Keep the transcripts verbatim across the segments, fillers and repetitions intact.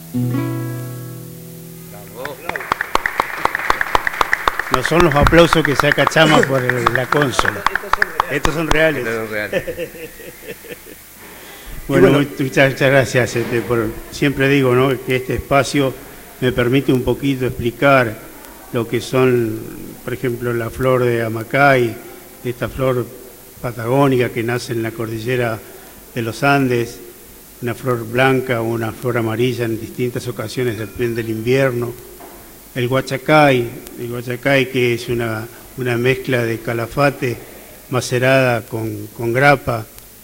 No son los aplausos que saca Chama por el, la consola. Estos son reales. Estos son reales. Bueno, bueno, muchas, muchas gracias. Este, por, siempre digo, ¿no?, que este espacio me permite un poquito explicar lo que son, por ejemplo, la flor de Amacay, esta flor patagónica que nace en la cordillera de los Andes, una flor blanca o una flor amarilla en distintas ocasiones, depende del invierno. El huachacay, el huachacay que es una, una mezcla de calafate macerada con, con grapa,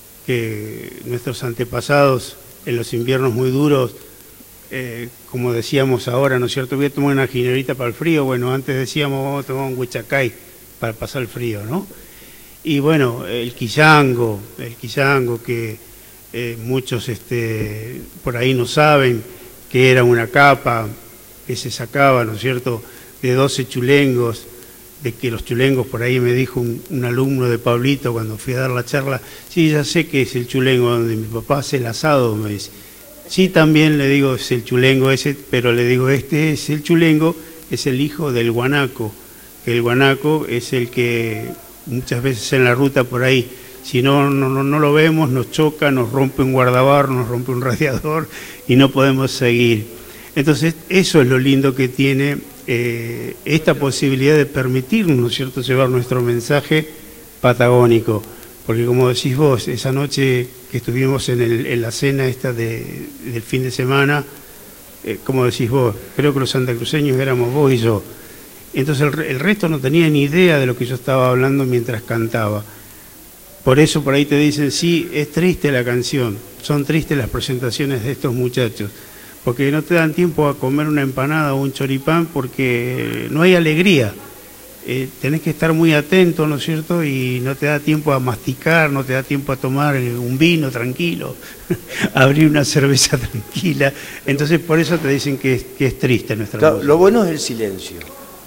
que nuestros antepasados en los inviernos muy duros, eh, como decíamos ahora, ¿no es cierto?, voy a tomar una ginerita para el frío. Bueno, antes decíamos vamos a tomar un huachacay para pasar el frío, ¿no? Y bueno, el quillango, el quillango que eh, muchos este, por ahí no saben que era una capa que se sacaba, ¿no es cierto?, de doce chulengos, de que los chulengos, por ahí me dijo un, un alumno de Pablito cuando fui a dar la charla, sí, ya sé que es el chulengo donde mi papá hace el asado, me dice. Sí, también le digo, es el chulengo ese, pero le digo, este es el chulengo, es el hijo del guanaco, que el guanaco es el que muchas veces en la ruta por ahí, si no, no, no, no lo vemos, nos choca, nos rompe un guardabarro, nos rompe un radiador y no podemos seguir. Entonces, eso es lo lindo que tiene eh, esta posibilidad de permitirnos, ¿no es cierto?, llevar nuestro mensaje patagónico. Porque como decís vos, esa noche que estuvimos en, el, en la cena esta de, del fin de semana, eh, como decís vos, creo que los santacruceños éramos vos y yo. Entonces el, el resto no tenía ni idea de lo que yo estaba hablando mientras cantaba. Por eso por ahí te dicen, sí, es triste la canción, son tristes las presentaciones de estos muchachos, porque no te dan tiempo a comer una empanada o un choripán porque no hay alegría. Eh, tenés que estar muy atento, ¿no es cierto? Y no te da tiempo a masticar, no te da tiempo a tomar un vino tranquilo, abrir una cerveza tranquila. Entonces por eso te dicen que es, que es triste nuestra claro, música. Lo bueno es el silencio.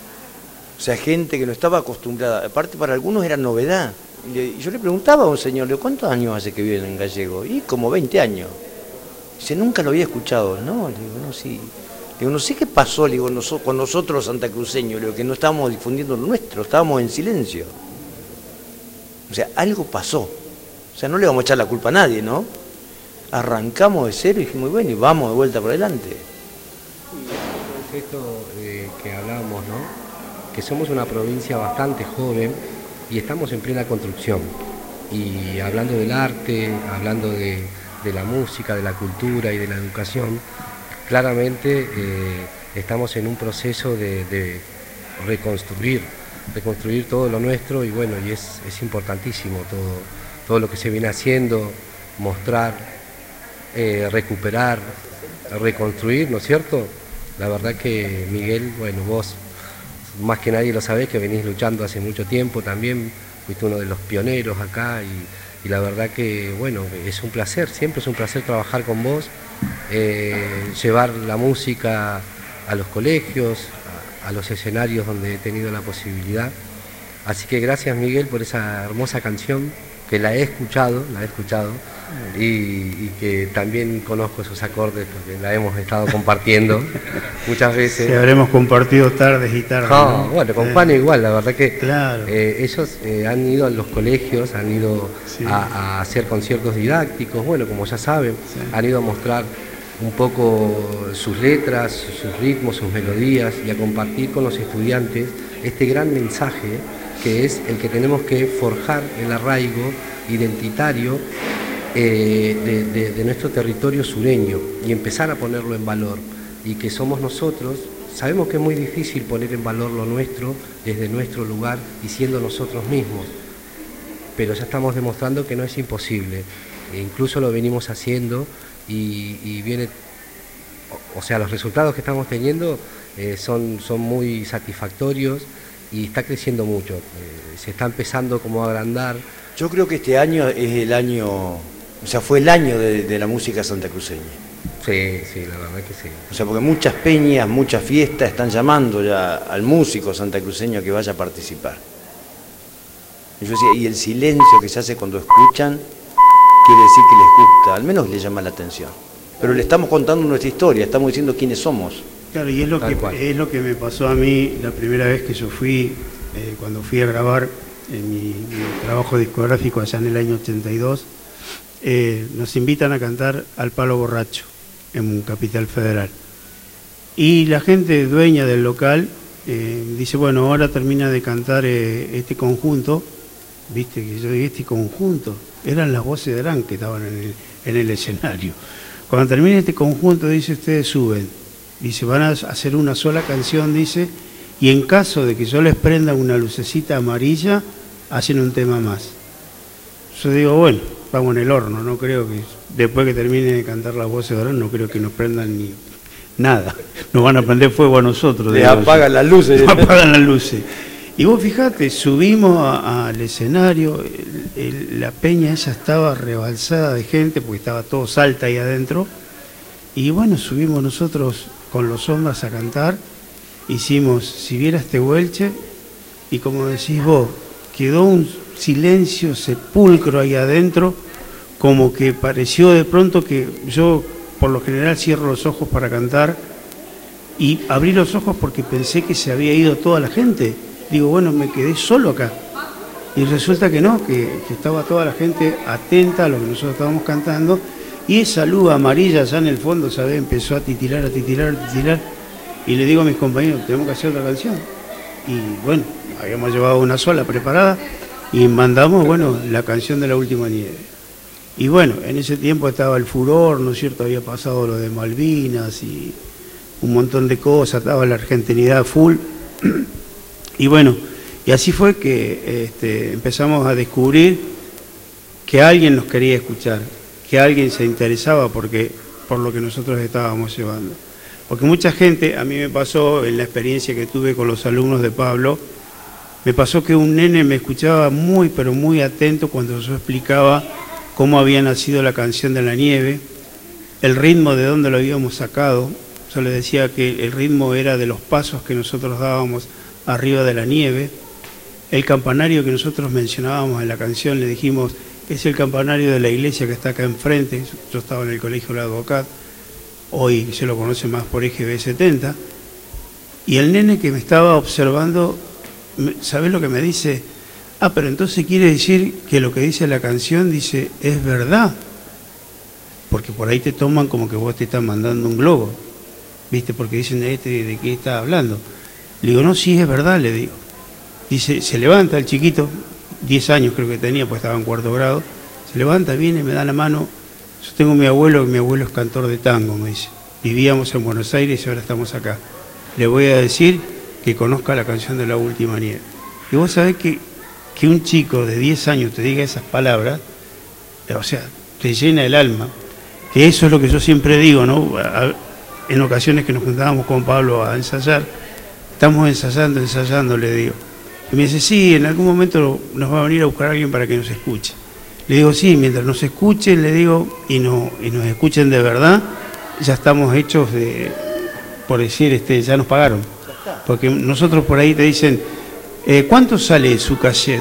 O sea, gente que no estaba acostumbrada. Aparte para algunos era novedad. Y yo le preguntaba a un señor, ¿cuántos años hace que viven en Gallego? Y como veinte años. Dice, nunca lo había escuchado. No, le digo, no, sí. Le digo, no sé qué pasó, le digo, nosotros, con nosotros santacruceños, le digo, que no estábamos difundiendo lo nuestro, estábamos en silencio. O sea, algo pasó. O sea, no le vamos a echar la culpa a nadie, ¿no? Arrancamos de cero y dijimos, bueno, y vamos de vuelta por adelante. Y esto eh, que hablábamos, ¿no?, que somos una provincia bastante joven y estamos en plena construcción. Y hablando del arte, hablando de, de la música, de la cultura y de la educación, claramente eh, estamos en un proceso de, de reconstruir, reconstruir todo lo nuestro y bueno, y es, es importantísimo todo, todo lo que se viene haciendo, mostrar, eh, recuperar, reconstruir, ¿no es cierto? La verdad que Miguel, bueno, vos más que nadie lo sabés, que venís luchando hace mucho tiempo también, fuiste uno de los pioneros acá y, y la verdad que, bueno, es un placer, siempre es un placer trabajar con vos. Eh, llevar la música a los colegios, a, a los escenarios donde he tenido la posibilidad. Así que gracias, Miguel, por esa hermosa canción, que la he escuchado, la he escuchado, y, y que también conozco esos acordes porque la hemos estado compartiendo muchas veces. Sí, habremos compartido tardes y tardes. No, ¿no? bueno, con eh. Juan igual, la verdad que claro. eh, ellos eh, han ido a los colegios, han ido sí. a, a hacer conciertos didácticos, bueno, como ya saben, sí. han ido a mostrar un poco sus letras, sus ritmos, sus melodías y a compartir con los estudiantes este gran mensaje que es el que tenemos que forjar el arraigo identitario eh, de, de, de nuestro territorio sureño y empezar a ponerlo en valor, y que somos nosotros. Sabemos que es muy difícil poner en valor lo nuestro desde nuestro lugar y siendo nosotros mismos, pero ya estamos demostrando que no es imposible, e incluso lo venimos haciendo y, y viene, o sea, los resultados que estamos teniendo eh, son, son muy satisfactorios y está creciendo mucho, eh, se está empezando como a agrandar. Yo creo que este año es el año, o sea, fue el año de, de la música santacruceña. Sí, sí, la verdad que sí. O sea, porque muchas peñas, muchas fiestas están llamando ya al músico santacruceño que vaya a participar. Y yo decía, y el silencio que se hace cuando escuchan quiere decir que les gusta, al menos les llama la atención. pero le estamos contando nuestra historia, estamos diciendo quiénes somos. Claro, y es lo, que, es lo que me pasó a mí la primera vez que yo fui, eh, cuando fui a grabar en mi, mi trabajo discográfico allá en el año ochenta y dos, eh, nos invitan a cantar Al Palo Borracho en Capital Federal. Y la gente dueña del local eh, dice, bueno, ahora termina de cantar eh, este conjunto, viste que yo dije, este conjunto, eran las voces de Arán que estaban en el, en el escenario. Cuando termine este conjunto, dice, ustedes suben, dice, van a hacer una sola canción, dice, y en caso de que yo les prenda una lucecita amarilla, hacen un tema más. Yo digo, bueno, vamos en el horno, no creo que, después que termine de cantar las voces de Arán, no creo que nos prendan ni nada, nos van a prender fuego a nosotros. Le apagan las luces. Nos apagan las luces. Y vos fijate, subimos a, al escenario, el, el, la peña esa estaba rebalsada de gente, porque estaba todo Salta ahí adentro, y bueno, subimos nosotros con los hombres a cantar, hicimos Si viera este Huelche, y como decís vos, quedó un silencio sepulcro ahí adentro, como que pareció de pronto que yo por lo general cierro los ojos para cantar, y abrí los ojos porque pensé que se había ido toda la gente. Digo, bueno, me quedé solo acá. Y resulta que no, que, que estaba toda la gente atenta a lo que nosotros estábamos cantando, y esa luz amarilla allá en el fondo, ¿sabes? Empezó a titilar, a titilar, a titilar, y le digo a mis compañeros, tenemos que hacer otra canción. Y bueno, habíamos llevado una sola preparada, y mandamos, bueno, la canción de La Última Nieve. Y bueno, en ese tiempo estaba el furor, ¿no es cierto? Había pasado lo de Malvinas y un montón de cosas, estaba la argentinidad full. Y bueno, y así fue que este, empezamos a descubrir que alguien nos quería escuchar, que alguien se interesaba porque, por lo que nosotros estábamos llevando. Porque mucha gente, a mí me pasó en la experiencia que tuve con los alumnos de Pablo, me pasó que un nene me escuchaba muy, pero muy atento cuando yo explicaba cómo había nacido la canción de la nieve, el ritmo de dónde lo habíamos sacado. Yo le decía que el ritmo era de los pasos que nosotros dábamos arriba de la nieve. El campanario que nosotros mencionábamos en la canción, le dijimos, es el campanario de la iglesia que está acá enfrente. Yo estaba en el colegio La Advocat, hoy se lo conoce más por Eje B setenta, y el nene que me estaba observando, ¿sabés lo que me dice? Ah, pero entonces quiere decir que lo que dice la canción, dice, es verdad, porque por ahí te toman como que vos te estás mandando un globo, ¿viste? Porque dicen, este, ¿de qué está hablando? Le digo, no, sí, es verdad, le digo. Dice, se levanta el chiquito, diez años creo que tenía, pues estaba en cuarto grado, se levanta, viene, me da la mano. Yo tengo a mi abuelo, que mi abuelo es cantor de tango, me dice. Vivíamos en Buenos Aires y ahora estamos acá. Le voy a decir que conozca la canción de La Última Nieve. Y vos sabés que, que un chico de diez años te diga esas palabras, o sea, te llena el alma. Que eso es lo que yo siempre digo, ¿no? En ocasiones que nos juntábamos con Pablo a ensayar, estamos ensayando, ensayando, le digo. Y me dice, sí, en algún momento nos va a venir a buscar a alguien para que nos escuche. Le digo, sí, mientras nos escuchen, le digo, y, no, y nos escuchen de verdad, ya estamos hechos de, por decir, este, ya nos pagaron. Porque nosotros por ahí te dicen, eh, ¿cuánto sale su cachet?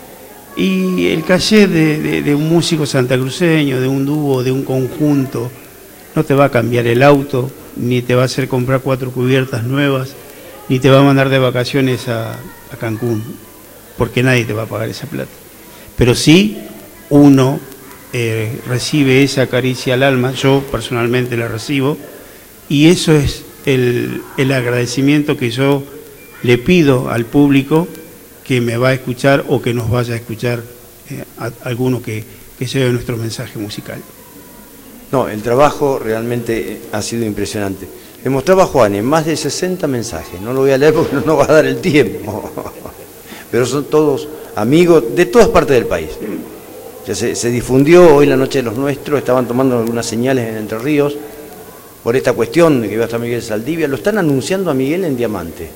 Y el cachet de, de, de un músico santacruceño, de un dúo, de un conjunto, no te va a cambiar el auto, ni te va a hacer comprar cuatro cubiertas nuevas, ni te va a mandar de vacaciones a, a Cancún, porque nadie te va a pagar esa plata. Pero sí, uno eh, recibe esa caricia al alma, yo personalmente la recibo, y eso es el, el agradecimiento que yo le pido al público que me va a escuchar o que nos vaya a escuchar eh, a, a alguno que, que lleve nuestro mensaje musical. No, el trabajo realmente ha sido impresionante. Le mostraba a Juan en más de sesenta mensajes, no lo voy a leer porque no nos va a dar el tiempo, pero son todos amigos de todas partes del país. Ya se, se difundió hoy la noche de los nuestros, estaban tomando algunas señales en Entre Ríos por esta cuestión de que iba a estar Miguel Saldivia, lo están anunciando a Miguel en Diamante.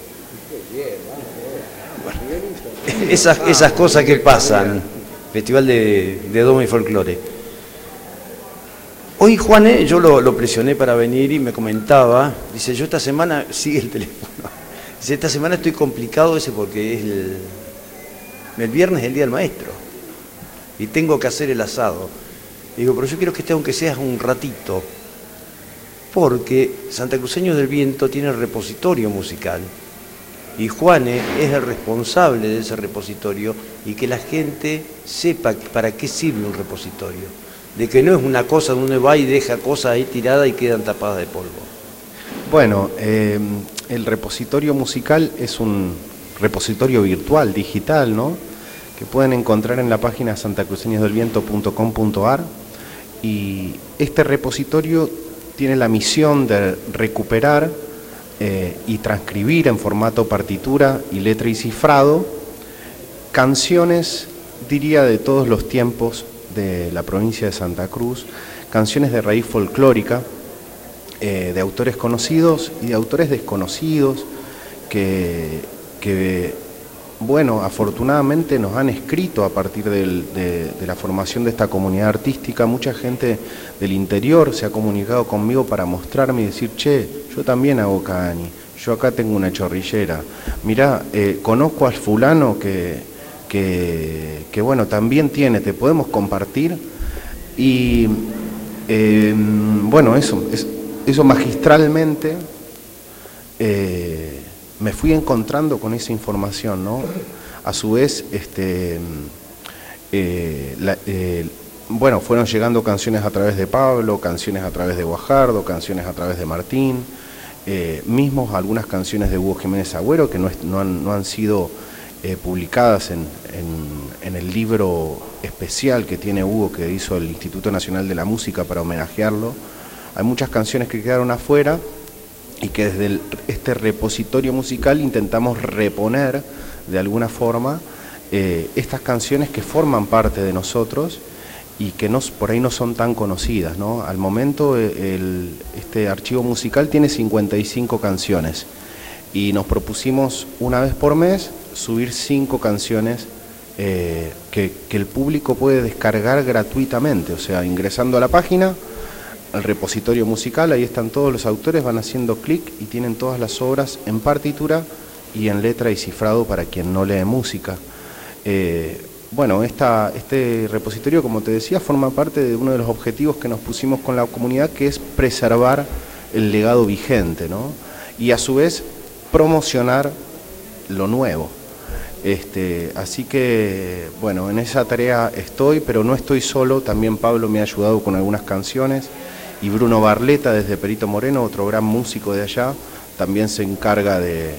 Bueno, esas, esas cosas que pasan, Festival de, de Doma y Folclore. Hoy Juan, eh, yo lo, lo presioné para venir y me comentaba, dice, yo esta semana, sigue el teléfono, dice, esta semana estoy complicado ese porque es el, el viernes es el Día del Maestro y tengo que hacer el asado. Digo, pero yo quiero que esté aunque sea un ratito. porque Santacruceños del Viento tiene repositorio musical y Juanes es el responsable de ese repositorio, y que la gente sepa para qué sirve un repositorio, de que no es una cosa donde uno va y deja cosas ahí tiradas y quedan tapadas de polvo. Bueno, eh, el repositorio musical es un repositorio virtual, digital, ¿no?, que pueden encontrar en la página santacruceños del viento punto com punto ar, y este repositorio tiene la misión de recuperar eh, y transcribir en formato partitura y letra y cifrado canciones, diría, de todos los tiempos de la provincia de Santa Cruz, canciones de raíz folclórica, eh, de autores conocidos y de autores desconocidos que, que, bueno, afortunadamente nos han escrito a partir del, de, de la formación de esta comunidad artística. Mucha gente del interior se ha comunicado conmigo para mostrarme y decir, che, yo también hago cañi, yo acá tengo una chorrillera, mirá, eh, conozco al fulano que... Que, que bueno, también tiene, te podemos compartir. Y eh, bueno, eso, es, eso magistralmente eh, me fui encontrando con esa información, ¿no? A su vez, este, eh, la, eh, bueno, fueron llegando canciones a través de Pablo, canciones a través de Guajardo, canciones a través de Martín, eh, mismos algunas canciones de Hugo Jiménez Agüero que no, es, no, han, no han sido Eh, publicadas en, en, en el libro especial que tiene Hugo, que hizo el Instituto Nacional de la Música para homenajearlo. Hay muchas canciones que quedaron afuera y que desde el, este repositorio musical intentamos reponer de alguna forma eh, estas canciones que forman parte de nosotros y que no, por ahí no son tan conocidas, ¿no? Al momento el, este archivo musical tiene cincuenta y cinco canciones y nos propusimos una vez por mes subir cinco canciones eh, que, que el público puede descargar gratuitamente, o sea, ingresando a la página, al repositorio musical, ahí están todos los autores, van haciendo clic y tienen todas las obras en partitura y en letra y cifrado para quien no lee música. Eh, bueno, esta, este repositorio, como te decía, forma parte de uno de los objetivos que nos pusimos con la comunidad, que es preservar el legado vigente, ¿no? Y a su vez promocionar lo nuevo. Este, así que, bueno, en esa tarea estoy, pero no estoy solo, también Pablo me ha ayudado con algunas canciones, y Bruno Barleta desde Perito Moreno, otro gran músico de allá, también se encarga de,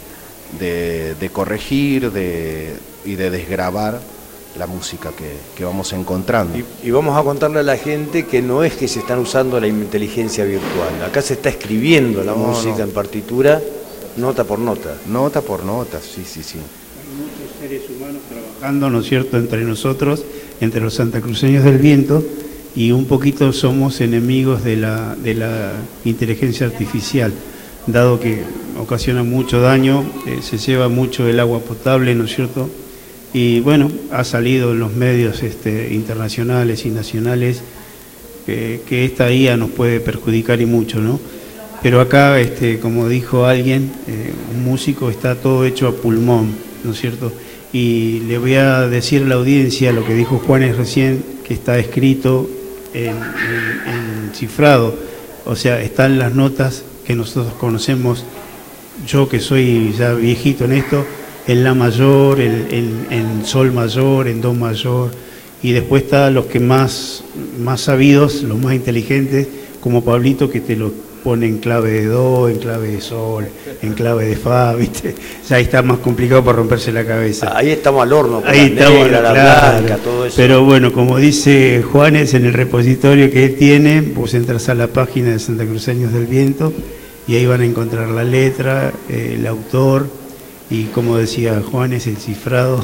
de, de corregir de, y de desgravar la música que, que vamos encontrando. Y, y vamos a contarle a la gente que no es que se están usando la inteligencia virtual, acá se está escribiendo la no, música no. en partitura, nota por nota. Nota por nota, sí, sí, sí. Muchos seres humanos trabajando, ¿no es cierto?, entre nosotros, entre los santacruceños del viento, y un poquito somos enemigos de la, de la inteligencia artificial, dado que ocasiona mucho daño, eh, se lleva mucho el agua potable, ¿no es cierto?, y bueno, ha salido en los medios este, internacionales y nacionales que, que esta I A nos puede perjudicar y mucho, ¿no? Pero acá, este, como dijo alguien, eh, un músico está todo hecho a pulmón, ¿no es cierto? Y le voy a decir a la audiencia lo que dijo Juanes recién, que está escrito en, en, en cifrado, o sea, están las notas que nosotros conocemos, yo que soy ya viejito en esto, en la mayor, en, en, en sol mayor, en do mayor, y después están los que más, más sabidos, los más inteligentes, como Pablito, que te lo pone en clave de do, en clave de sol, en clave de fa, ¿viste? Ya ahí está más complicado para romperse la cabeza. Ahí estamos al horno, ahí la estamos, negra, la claro, blanca, todo eso. Pero bueno, como dice Juanes, en el repositorio que él tiene, vos entras a la página de Santacruceños del Viento y ahí van a encontrar la letra, eh, el autor y, como decía Juanes, el cifrado,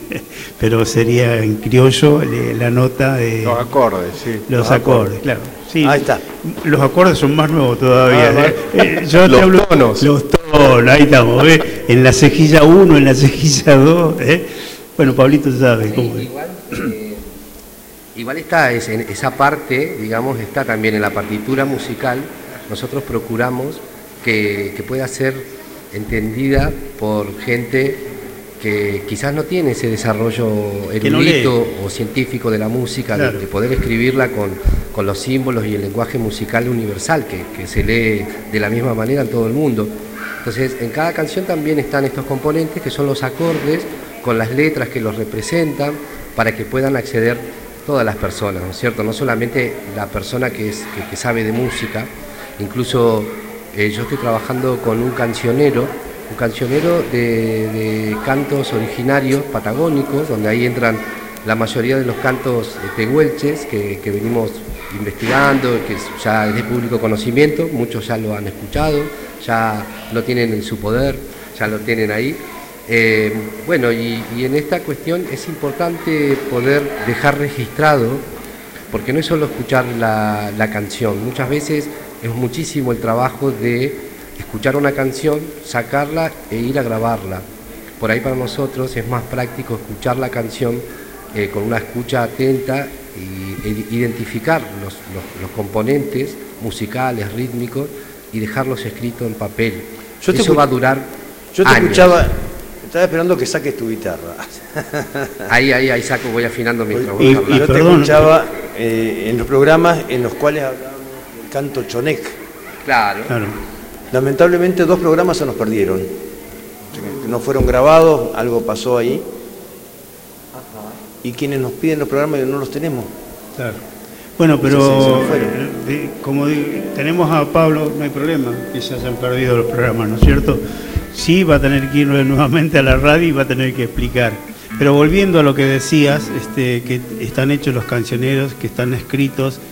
pero sería en criollo la nota de... Los acordes, sí. Los, los acordes, acordes, claro. Sí, ahí está. Los acordes son más nuevos todavía. Ah, ¿eh? Eh, yo los te hablo, tonos. Los tonos, ahí estamos. ¿ves? En la cejilla uno, en la cejilla dos. ¿eh? Bueno, Pablito sabe sí, cómo es. Igual, eh, igual está, es, en esa parte, digamos, está también en la partitura musical. Nosotros procuramos que, que pueda ser entendida por gente que quizás no tiene ese desarrollo Que no erudito o científico de la música, Claro. de, de poder escribirla con, con los símbolos y el lenguaje musical universal, que, que se lee de la misma manera en todo el mundo. Entonces, en cada canción también están estos componentes que son los acordes, con las letras que los representan, para que puedan acceder todas las personas, ¿no es cierto? No solamente la persona que, es, que, que sabe de música, incluso eh, yo estoy trabajando con un cancionero, un cancionero de, de cantos originarios patagónicos, donde ahí entran la mayoría de los cantos eh, tehuelches que, que venimos investigando, que ya es de público conocimiento, muchos ya lo han escuchado, ya lo tienen en su poder, ya lo tienen ahí. Eh, bueno, y, y en esta cuestión es importante poder dejar registrado, porque no es solo escuchar la, la canción, muchas veces es muchísimo el trabajo de escuchar una canción, sacarla e ir a grabarla. Por ahí para nosotros es más práctico escuchar la canción eh, con una escucha atenta y e identificar los, los, los componentes musicales, rítmicos y dejarlos escritos en papel. Yo te Eso va a durar Yo te años. escuchaba, estaba esperando que saques tu guitarra. Ahí, ahí, ahí saco, voy afinando mi Y- trabajo. y- Yo te perdón. escuchaba eh, en los programas en los cuales hablábamos del canto chonec. Claro. Claro. Lamentablemente dos programas se nos perdieron. No fueron grabados, algo pasó ahí. Y quienes nos piden los programas no los tenemos. Claro. Bueno, Sí, sí, se pero nos fueron. eh, de- como digo, tenemos a Pablo, no hay problema que se hayan perdido los programas, ¿no es cierto? Sí, va a tener que ir nuevamente a la radio y va a tener que explicar. Pero volviendo a lo que decías, este, que están hechos los cancioneros, que están escritos